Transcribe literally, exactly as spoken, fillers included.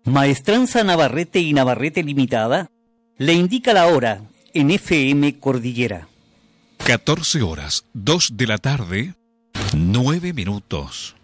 Maestranza Navarrete y Navarrete Limitada le indica la hora en F M Cordillera. catorce horas, dos de la tarde, nueve minutos.